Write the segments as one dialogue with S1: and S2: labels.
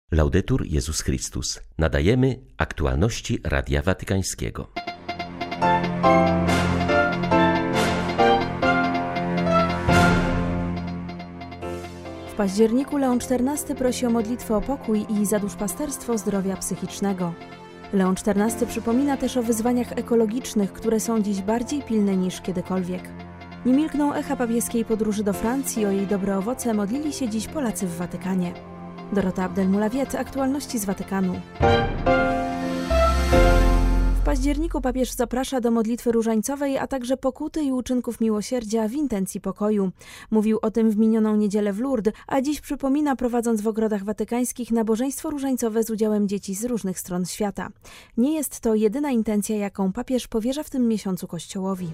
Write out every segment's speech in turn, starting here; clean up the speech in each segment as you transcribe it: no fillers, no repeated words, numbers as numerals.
S1: Laudetur Jezus Chrystus. Nadajemy aktualności Radia Watykańskiego.
S2: W październiku Leon XIV prosi o modlitwę o pokój i zaduszpasterstwo zdrowia psychicznego. Leon XIV przypomina też o wyzwaniach ekologicznych, które są dziś bardziej pilne niż kiedykolwiek. Nie milkną echa papieskiej podróży do Francji, o jej dobre owoce modlili się dziś Polacy w Watykanie. Dorota Abdelmulawiet, aktualności z Watykanu. W październiku papież zaprasza do modlitwy różańcowej, a także pokuty i uczynków miłosierdzia w intencji pokoju. Mówił o tym w minioną niedzielę w Lourdes, a dziś przypomina, prowadząc w ogrodach watykańskich nabożeństwo różańcowe z udziałem dzieci z różnych stron świata. Nie jest to jedyna intencja, jaką papież powierza w tym miesiącu Kościołowi.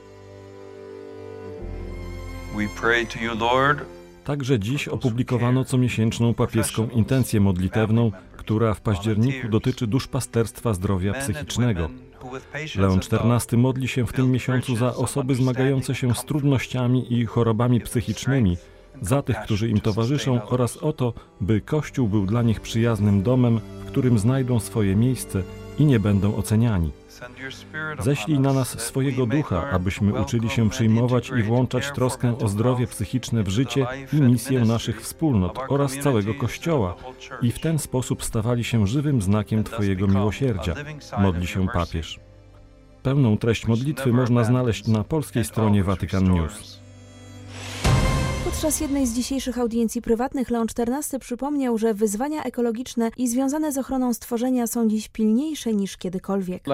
S3: We pray to you, Lord.
S4: Także dziś opublikowano comiesięczną papieską intencję modlitewną, która w październiku dotyczy duszpasterstwa zdrowia psychicznego. Leon XIV modli się w tym miesiącu za osoby zmagające się z trudnościami i chorobami psychicznymi, za tych, którzy im towarzyszą, oraz o to, by Kościół był dla nich przyjaznym domem, w którym znajdą swoje miejsce i nie będą oceniani. Ześlij na nas swojego ducha, abyśmy uczyli się przyjmować i włączać troskę o zdrowie psychiczne w życie i misję naszych wspólnot oraz całego Kościoła i w ten sposób stawali się żywym znakiem Twojego miłosierdzia, modli się papież. Pełną treść modlitwy można znaleźć na polskiej stronie Vatican News.
S2: Podczas jednej z dzisiejszych audiencji prywatnych Leon XIV przypomniał, że wyzwania ekologiczne i związane z ochroną stworzenia są dziś pilniejsze niż kiedykolwiek.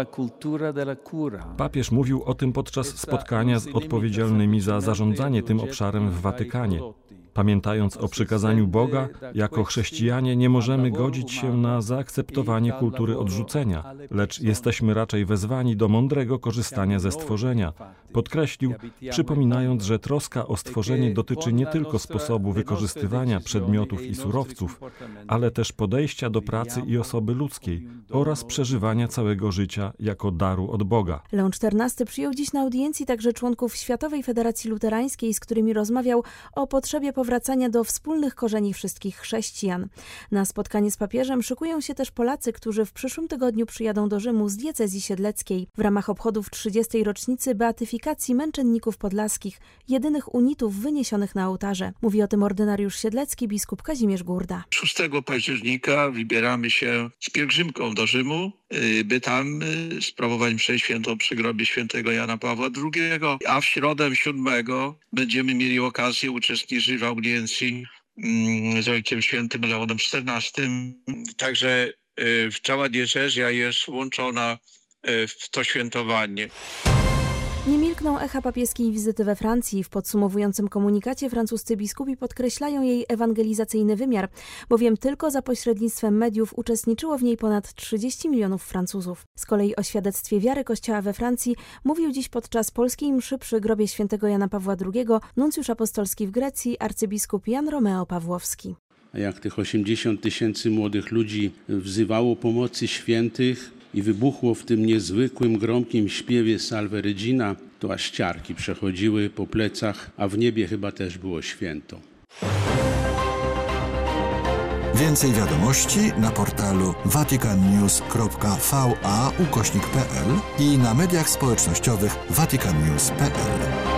S4: Papież mówił o tym podczas spotkania z odpowiedzialnymi za zarządzanie tym obszarem w Watykanie. Pamiętając o przykazaniu Boga, jako chrześcijanie nie możemy godzić się na zaakceptowanie kultury odrzucenia, lecz jesteśmy raczej wezwani do mądrego korzystania ze stworzenia. Podkreślił, przypominając, że troska o stworzenie dotyczy nie tylko sposobu wykorzystywania przedmiotów i surowców, ale też podejścia do pracy i osoby ludzkiej oraz przeżywania całego życia jako daru od Boga.
S2: Leon XIV przyjął dziś na audiencji także członków Światowej Federacji Luterańskiej, z którymi rozmawiał o potrzebie powracania do wspólnych korzeni wszystkich chrześcijan. Na spotkanie z papieżem szykują się też Polacy, którzy w przyszłym tygodniu przyjadą do Rzymu z diecezji siedleckiej w ramach obchodów 30. rocznicy beatyfikacji męczenników podlaskich, jedynych unitów wyniesionych na ołtarze. Mówi o tym ordynariusz siedlecki biskup Kazimierz Gurda.
S5: 6 października wybieramy się z pielgrzymką do Rzymu, by tam sprawować mszę świętą przy grobie świętego Jana Pawła II, a w środę 7 będziemy mieli okazję uczestniczyć w audiencji z Ojcem Świętym Leonem XIV. Także cała diecezja jest włączona w to świętowanie.
S2: Nie milkną echa papieskiej wizyty we Francji. W podsumowującym komunikacie francuscy biskupi podkreślają jej ewangelizacyjny wymiar, bowiem tylko za pośrednictwem mediów uczestniczyło w niej ponad 30 milionów Francuzów. Z kolei o świadectwie wiary Kościoła we Francji mówił dziś podczas polskiej mszy przy grobie świętego Jana Pawła II nuncjusz apostolski w Grecji arcybiskup Jan Romeo Pawłowski.
S6: A jak tych 80 000 młodych ludzi wzywało pomocy świętych i wybuchło w tym niezwykłym, gromkim śpiewie Salve Regina, to aż ciarki przechodziły po plecach, a w niebie chyba też było święto.
S7: Więcej wiadomości na portalu vaticannews.va/pl i na mediach społecznościowych vaticannews.pl.